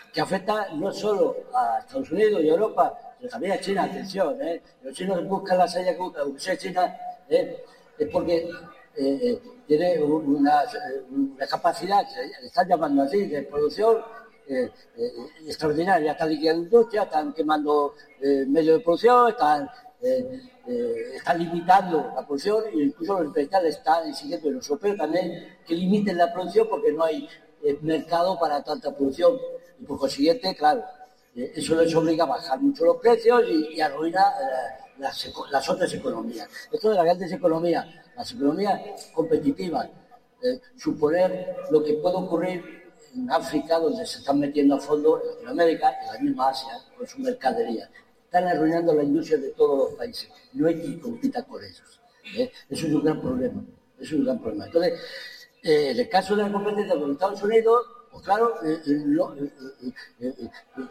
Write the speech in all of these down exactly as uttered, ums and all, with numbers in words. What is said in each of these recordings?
que afecta no solo a Estados Unidos y Europa, sino también a China. Atención, ¿eh? Los chinos buscan la salida, aunque sea China, ¿eh? Es porque eh, tiene una, una capacidad, le están llamando así, de producción eh, eh, extraordinaria. Están liquidando industria, están quemando eh, medios de producción, están, eh, eh, están limitando la producción, e incluso los empresarios están exigiendo, y los europeos también, que limiten la producción porque no hay eh, mercado para tanta producción. Y por consiguiente, claro, eh, eso les obliga a bajar mucho los precios y, y arruina eh, las, las otras economías. Esto de las grandes economías, las economías competitivas, eh, suponer lo que puede ocurrir en África, donde se están metiendo a fondo, en Latinoamérica, en la misma Asia, con su mercadería. Están arruinando la industria de todos los países. No hay quien compita con ellos. ¿eh? Eso es un gran problema. Eso es un gran problema. Entonces, eh, en el caso de la competencia con Estados Unidos, pues claro, eh, eh, lo, eh, eh, eh, eh,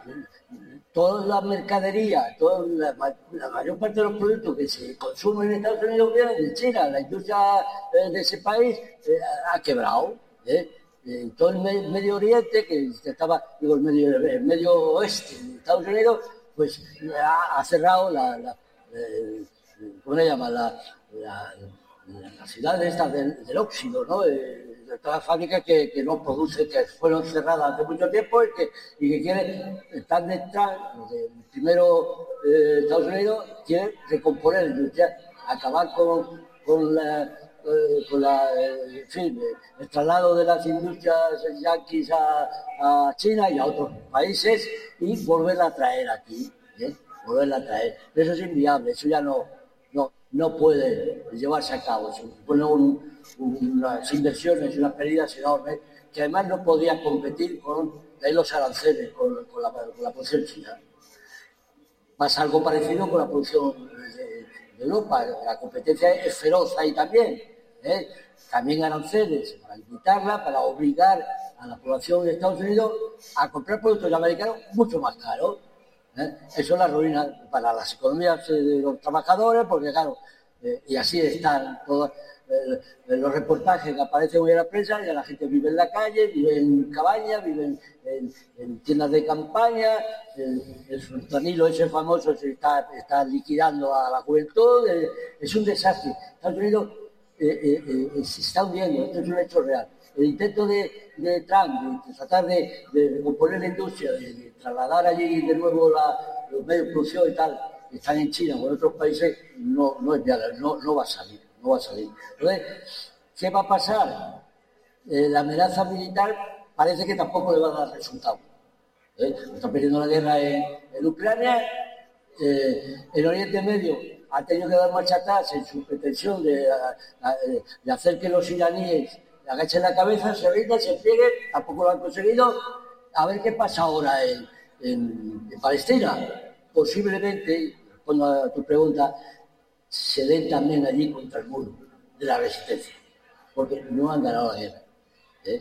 toda la mercadería, toda la, la mayor parte de los productos que se consumen en Estados Unidos vienen de China. La industria eh, de ese país eh, ha quebrado. ¿eh? En todo el Medio Oriente, que estaba, digo, el Medio, el medio Oeste de Estados Unidos, pues ha, ha cerrado la, la eh, ¿cómo se llama? La, la, la, la ciudad esta del, del óxido, ¿no? Eh, de todas las fábricas que, que no producen, que fueron cerradas hace mucho tiempo y que, y que quieren, están detrás, primero eh, Estados Unidos quiere recomponer la industria, acabar con, con la, eh, con la eh, en fin, el traslado de las industrias yanquis a, a China y a otros países y volverla a traer aquí, ¿eh? volverla a traer. Eso es inviable, eso ya no, no, no puede llevarse a cabo, se supone un, unas inversiones y unas pérdidas enormes que además no podía competir con los aranceles, con, con, la, con la producción china. Pasa algo parecido con la producción de, de Europa, la competencia es feroz ahí también, ¿eh? También aranceles para limitarla, para obligar a la población de Estados Unidos a comprar productos americanos mucho más caros. ¿eh? Eso es la ruina para las economías de los trabajadores, porque claro, eh, y así están todos eh, los reportajes que aparecen hoy en la prensa, y la gente vive en la calle, vive en cabañas, vive en, en, en tiendas de campaña, el, el sultanilo ese famoso se está, está liquidando a la juventud, eh, es un desastre. Estados Unidos eh, eh, eh, se está hundiendo, esto es un hecho real. El intento de, de Trump de, de tratar de, de componer la industria, de, de trasladar allí de nuevo la, los medios de producción y tal, que están en China o en otros países, no, no es viable, no, no va a salir, no va a salir. Entonces, ¿qué va a pasar? Eh, la amenaza militar parece que tampoco le va a dar resultado. ¿eh? Está perdiendo la guerra en, en Ucrania, eh, en Oriente Medio ha tenido que dar marcha atrás en su pretensión de, de hacer que los iraníes agachen la cabeza, se rindan, se plieguen, tampoco lo han conseguido. A ver qué pasa ahora en, en, en Palestina. Posiblemente, respondo a tu pregunta, se den también allí contra el muro de la resistencia, porque no han ganado la guerra. ¿eh?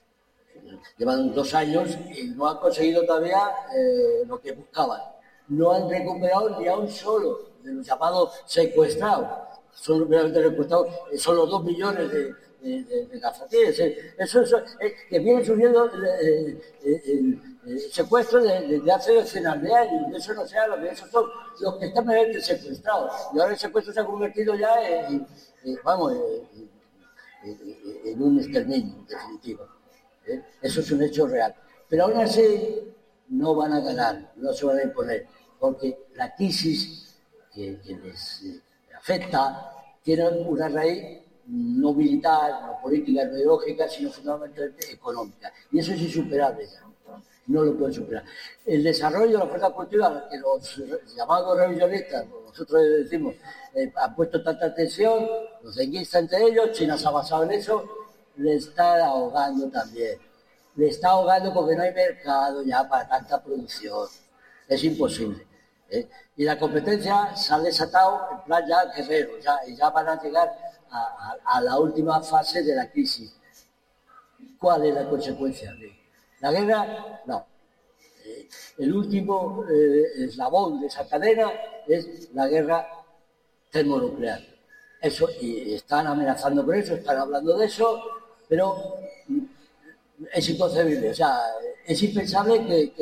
Llevan dos años y no han conseguido todavía eh, lo que buscaban. No han recuperado ni a un solo de los llamados secuestrados. Son realmente secuestrados, son los dos millones de de, de, de gazatíes, eso, eso eh, que viene subiendo eh, eh, el, el secuestro desde de hace decenas de años, eso no se habla, que esos son los que están realmente secuestrados, y ahora el secuestro se ha convertido ya en, en vamos, en, en, en un exterminio definitivo. ¿eh? Eso es un hecho real, pero aún así no van a ganar, no se van a imponer, porque la crisis que, que les eh, afecta tiene una raíz no militar, no política, no ideológica, sino fundamentalmente económica. Y eso es insuperable ya. No lo pueden superar. El desarrollo de la fuerza cultural, que los llamados revisionistas, nosotros decimos, eh, han puesto tanta atención, los denguistas entre ellos, China se ha basado en eso, le está ahogando también. Le está ahogando porque no hay mercado ya para tanta producción. Es imposible. ¿eh? Y la competencia se ha desatado en plan ya guerrero, ya, y ya van a llegar A, a, a la última fase de la crisis. ¿Cuál es la consecuencia? ¿La guerra? No. Eh, el último eh, eslabón de esa cadena es la guerra termonuclear. Eso, y están amenazando con eso, están hablando de eso, pero es inconcebible. O sea, es impensable que, que